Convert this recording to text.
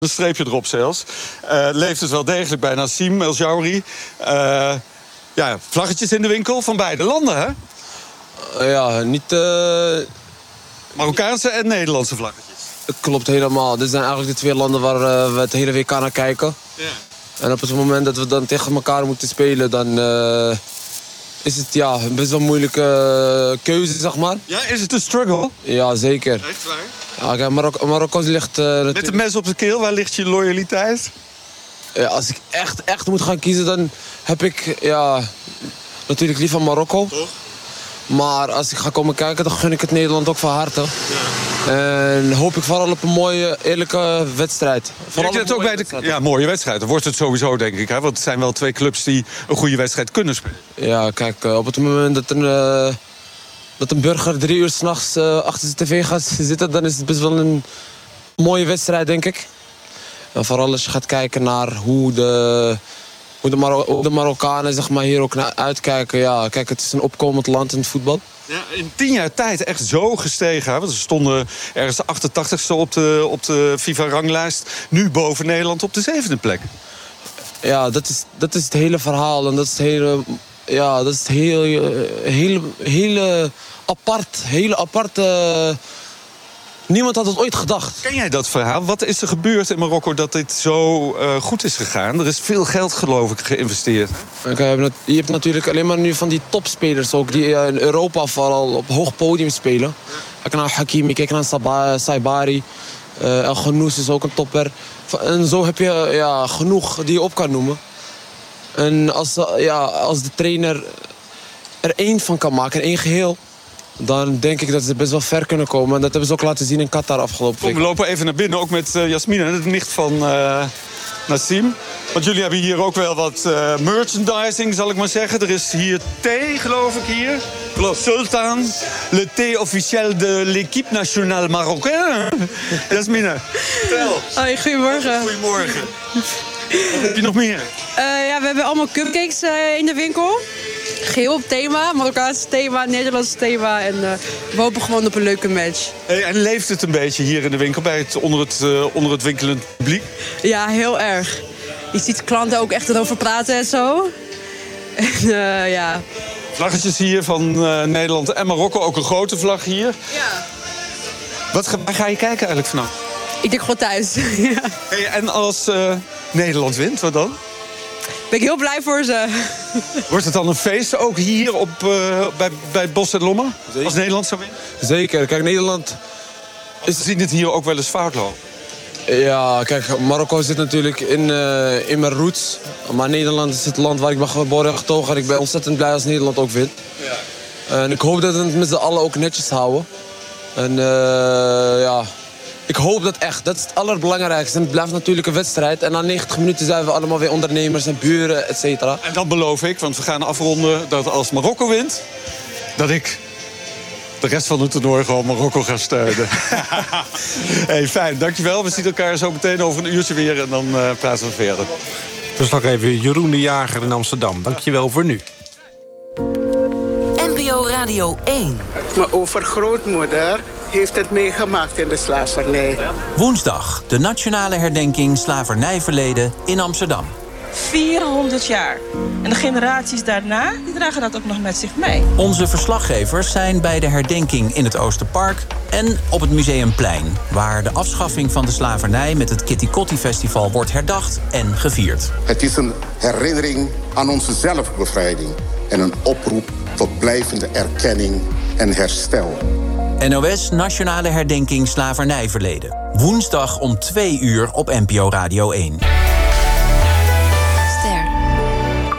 een streepje erop zelfs. Leeft het wel degelijk bij Nassim El Jaouri. Vlaggetjes in de winkel van beide landen, hè? Ja, niet... Marokkaanse en Nederlandse vlaggetjes. Het klopt helemaal. Dit zijn eigenlijk de twee landen waar we het hele WK naar kijken. Ja. En op het moment dat we dan tegen elkaar moeten spelen, dan is het een best wel een moeilijke keuze, zeg maar. Ja, is het een struggle? Ja, zeker. Echt waar? Ja, kijk, Marokko ligt... Met een mes op de keel, waar ligt je loyaliteit? Als ik echt moet gaan kiezen, dan heb ik natuurlijk liever Marokko. Toch? Maar als ik ga komen kijken, dan gun ik het Nederland ook van harte. Ja. En hoop ik vooral op een mooie, eerlijke wedstrijd. Mooie wedstrijd. Dan wordt het sowieso, denk ik. Hè? Want het zijn wel twee clubs die een goede wedstrijd kunnen spelen. Ja, kijk, op het moment dat een burger 3 uur 's nachts achter zijn tv gaat zitten, dan is het best wel een mooie wedstrijd, denk ik. En vooral als je gaat kijken naar hoe de Marokkanen, zeg maar, hier ook naar uitkijken. Ja, kijk, het is een opkomend land in het voetbal. Ja, in 10 jaar tijd echt zo gestegen. Hè? Want ze stonden ergens de 88ste op de FIFA-ranglijst. Nu boven Nederland op de 7e plek. Ja, dat is het hele verhaal. En dat is het hele aparte... Niemand had het ooit gedacht. Ken jij dat verhaal? Wat is er gebeurd in Marokko dat dit zo goed is gegaan? Er is veel geld, geloof ik, geïnvesteerd. Je hebt natuurlijk alleen maar nu van die topspelers ook, die in Europa vooral op hoog podium spelen. Kijk naar Hakimi, kijk naar Saibari. El Ghannouch is ook een topper. En zo heb je genoeg die je op kan noemen. En als de trainer er één van kan maken, één geheel, dan denk ik dat ze best wel ver kunnen komen. En dat hebben ze ook laten zien in Qatar afgelopen week. We lopen even naar binnen, ook met Jasmine, de nicht van Nassim. Want jullie hebben hier ook wel wat merchandising, zal ik maar zeggen. Er is hier thee, geloof ik, hier. Klopt. Sultan, le thé officiel de l'équipe nationale marocaine. Jasmine, vertel. Hoi, goedemorgen. Goedemorgen. Wat heb je nog meer? We hebben allemaal cupcakes in de winkel. Geheel op thema, Marokkaans thema, Nederlands thema. En we hopen gewoon op een leuke match. Hey, en leeft het een beetje hier in de winkel, onder het winkelend publiek? Ja, heel erg. Je ziet klanten ook echt erover praten en zo. En Vlaggetjes hier van Nederland en Marokko, ook een grote vlag hier. Ja. Waar ga je kijken eigenlijk vanaf? Ik denk gewoon thuis. Ja. Hey, en als Nederland wint, wat dan? Ben ik heel blij voor ze. Wordt het dan een feest ook hier bij Bos en Lommer? Zeker. Als Nederland zou winnen? Zeker. Kijk, Nederland... We zien het hier ook wel eens fout lopen. Ja, kijk, Marokko zit natuurlijk in mijn roots. Maar Nederland is het land waar ik ben geboren en getogen. En ik ben ontzettend blij als Nederland ook wint. Ja. En ik hoop dat we het met z'n allen ook netjes houden. En ik hoop dat echt. Dat is het allerbelangrijkste. En het blijft natuurlijk een wedstrijd. En na 90 minuten zijn we allemaal weer ondernemers en buren, et cetera. En dan beloof ik, want we gaan afronden, dat als Marokko wint, dat ik de rest van het toernooi gewoon Marokko ga steunen. Hey, fijn, dankjewel. We zien elkaar zo meteen over een uurtje weer en dan praten we verder. Verslaggever Jeroen de Jager in Amsterdam. Dankjewel voor nu. NPO Radio 1. Mijn overgrootmoeder heeft het meegemaakt in de slavernij. Woensdag, de nationale herdenking slavernijverleden in Amsterdam. 400 jaar. En de generaties daarna, die dragen dat ook nog met zich mee. Onze verslaggevers zijn bij de herdenking in het Oosterpark en op het Museumplein, waar de afschaffing van de slavernij met het Kitty Kotti Festival wordt herdacht en gevierd. Het is een herinnering aan onze zelfbevrijding en een oproep tot blijvende erkenning en herstel. NOS Nationale Herdenking Slavernijverleden. Woensdag om 2 uur op NPO Radio 1.